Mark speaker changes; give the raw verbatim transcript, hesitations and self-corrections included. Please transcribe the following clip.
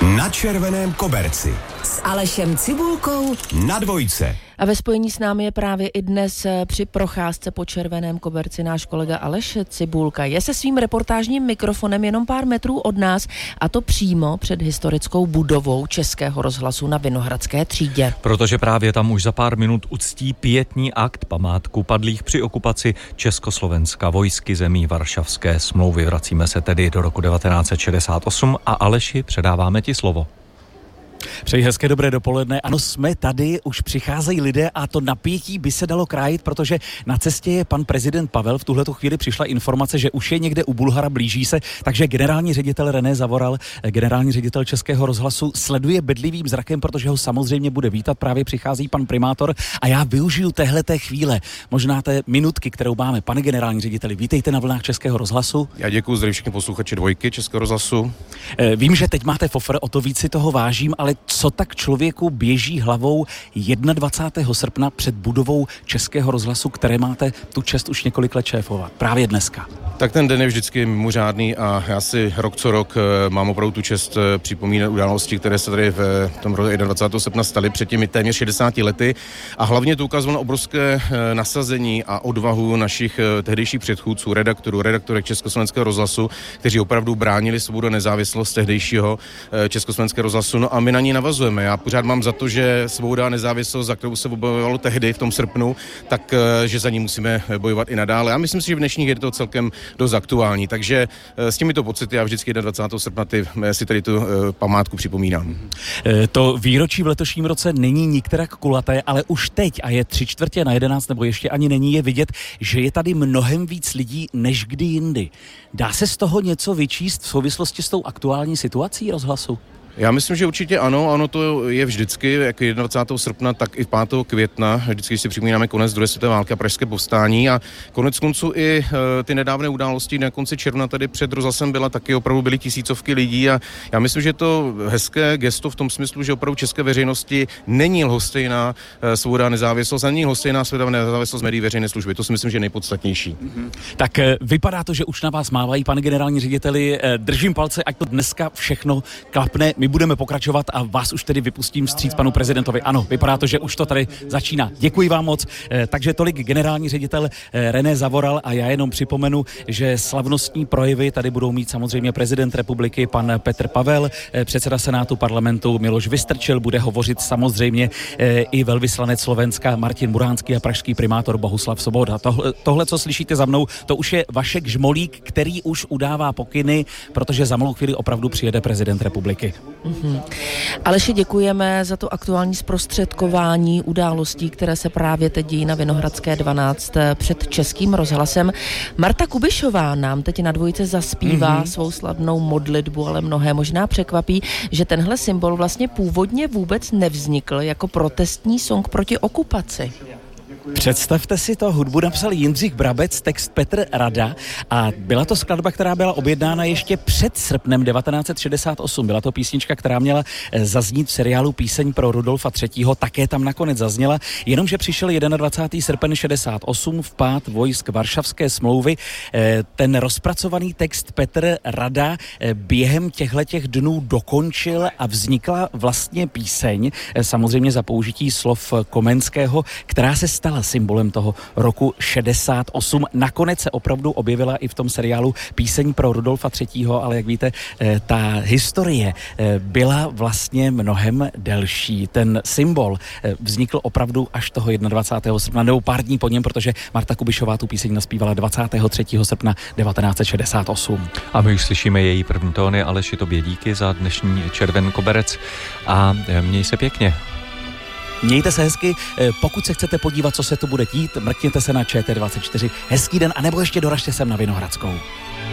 Speaker 1: Na červeném koberci
Speaker 2: s Alešem Cibulkou
Speaker 1: na dvojce.
Speaker 3: A ve spojení s námi je právě i dnes při procházce po červeném koberci náš kolega Aleš Cibulka. Je se svým reportážním mikrofonem jenom pár metrů od nás, a to přímo před historickou budovou Českého rozhlasu na Vinohradské třídě.
Speaker 4: Protože právě tam už za pár minut uctí pietní akt památku padlých při okupaci Československa vojsky zemí Varšavské smlouvy. Vracíme se tedy do roku devatenáct set šedesát osm a Aleši, předáváme ti slovo.
Speaker 5: Přeji hezké dobré dopoledne. Ano, jsme tady, už přicházejí lidé a to napětí by se dalo krájit, protože na cestě je pan prezident Pavel. V tuhletu chvíli přišla informace, že už je někde u Bulhara, blíží se, takže generální ředitel René Zavoral, generální ředitel Českého rozhlasu, sleduje bedlivým zrakem, protože ho samozřejmě bude vítat. Právě přichází pan primátor a já využiju téhleté chvíle, možná té minutky, kterou máme. Pane generální řediteli, vítejte na vlnách Českého rozhlasu.
Speaker 6: Já děkuji, zdravím všechny posluchači dvojky Českého rozhlasu.
Speaker 5: Vím, že teď máte fofr, o to víc si toho vážím, ale co tak člověku běží hlavou dvacátého prvního srpna před budovou Českého rozhlasu, které máte tu čest už několik let šéfovat, právě dneska?
Speaker 6: Tak ten den je vždycky mimořádný a já si rok co rok mám opravdu tu čest připomínat události, které se tady v tom dvacátého prvního srpna staly před těmi téměř šedesáti lety, a hlavně to ukazuje na obrovské nasazení a odvahu našich tehdejších předchůdců, redaktorů, redaktorek Československého rozhlasu, kteří opravdu bránili svobodu a nezávislost tehdejšího Československého rozhlasu. No a my na ní navazujeme. Já pořád mám za to, že svoboda a nezávislost, za kterou se bojovalo tehdy v tom srpnu, tak že za ní musíme bojovat i nadále. Já myslím si, že v dnešních je to celkem dost aktuální. Takže s těmito pocity já vždycky dvacátého prvního srpna ty, si tady tu památku připomínám.
Speaker 5: To výročí v letošním roce není nikterak kulaté, ale už teď, a je tři čtvrtě na jedenáct, nebo ještě ani není, je vidět, že je tady mnohem víc lidí než kdy jindy. Dá se z toho něco vyčíst v souvislosti s tou aktuální situací rozhlasu?
Speaker 6: Já myslím, že určitě ano, ano to je vždycky, jak dvacátého prvního srpna, tak i pátého května, vždycky, když si připomínáme konec druhé světové války a pražské povstání, a konec konců i e, ty nedávné události na konci června tady před rozhlasem byla taky, opravdu byly tisícovky lidí, a já myslím, že to hezké gesto v tom smyslu, že opravdu české veřejnosti není lhostejná e, svoboda a nezávislost, a není lhostejná svoboda a nezávislost médií veřejné služby. To si myslím, že je nejpodstatnější.
Speaker 5: Mm-hmm. Tak e, vypadá to, že už na vás mávají, pane generální řediteli, e, držím palce, ať to dneska všechno klapne. My budeme pokračovat a vás už tedy vypustím vstříc panu prezidentovi. Ano, vypadá to, že už to tady začíná. Děkuji vám moc. E, takže tolik generální ředitel e, René Zavoral, a já jenom připomenu, že slavnostní projevy tady budou mít samozřejmě prezident republiky pan Petr Pavel, e, předseda Senátu parlamentu Miloš Vystrčil, bude hovořit samozřejmě e, i velvyslanec Slovenska Martin Muránský a pražský primátor Bohuslav Svoboda. Tohle, tohle, co slyšíte za mnou, to už je Vašek Žmolík, který už udává pokyny, protože za malou chvíli opravdu přijede prezident republiky.
Speaker 3: Mm-hmm. Aleši, děkujeme za to aktuální zprostředkování událostí, které se právě teď dějí na Vinohradské dvanáct před Českým rozhlasem. Marta Kubišová nám teď na dvojce zaspívá mm-hmm. svou slavnou modlitbu, ale mnohé možná překvapí, že tenhle symbol vlastně původně vůbec nevznikl jako protestní song proti okupaci.
Speaker 5: Představte si to, hudbu napsal Jindřich Brabec, text Petr Rada, a byla to skladba, která byla objednána ještě před srpnem devatenáct set šedesát osm. Byla to písnička, která měla zaznít v seriálu Píseň pro Rudolfa třetího. Také tam nakonec zazněla, jenomže přišel dvacátého prvního srpen šedesát osm, vpád vojsk Varšavské smlouvy. Ten rozpracovaný text Petr Rada během těchhletěch dnů dokončil a vznikla vlastně píseň, samozřejmě za použití slov Komenského, která se stala symbolem toho roku šedesát osm. Nakonec se opravdu objevila i v tom seriálu Píseň pro Rudolfa třetího, ale jak víte, ta historie byla vlastně mnohem delší. Ten symbol vznikl opravdu až toho dvacátého prvního srpna, nebo pár dní po něm, protože Marta Kubišová tu píseň naspívala dvacátého třetího srpna devatenáct set šedesát osm.
Speaker 4: A my už slyšíme její první tóny. Aleši, tobě díky za dnešní červen koberec a měj se pěkně.
Speaker 5: Mějte se hezky, pokud se chcete podívat, co se tu bude dít, mrkněte se na Č T dvacet čtyři. Hezký den, anebo ještě doražte sem na Vinohradskou.